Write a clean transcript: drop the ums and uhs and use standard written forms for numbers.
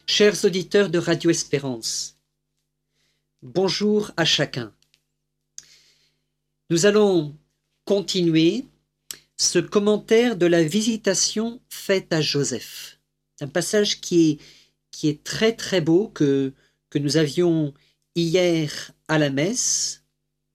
Chers auditeurs de Radio Espérance, bonjour à chacun. Nous allons continuer ce commentaire de la visitation faite à Joseph. Un passage qui est très très beau que nous avions hier à la messe